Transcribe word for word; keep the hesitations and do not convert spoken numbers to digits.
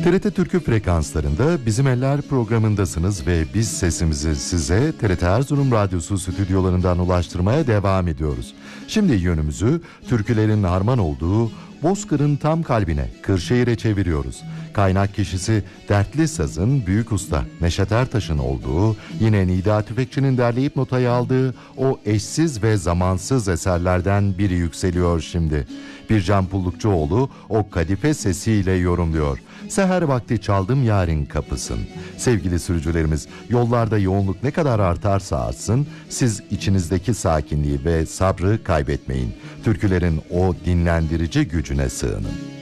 T R T Türkü frekanslarında Bizim Eller programındasınız ve biz sesimizi size T R T Erzurum Radyosu stüdyolarından ulaştırmaya devam ediyoruz. Şimdi yönümüzü türkülerin harman olduğu Bozkır'ın tam kalbine, Kırşehir'e çeviriyoruz. Kaynak kişisi Dertli Saz'ın büyük usta Neşet Ertaş'ın olduğu, yine Nida Tüfekçi'nin derleyip notayı aldığı o eşsiz ve zamansız eserlerden biri yükseliyor şimdi. Bircan Pullukçuoğlu o kadife sesiyle yorumluyor. Seher vakti çaldım yarın kapısın. Sevgili sürücülerimiz, yollarda yoğunluk ne kadar artarsa artsın, siz içinizdeki sakinliği ve sabrı kaybetmeyin. Türkülerin o dinlendirici gücüne sığının.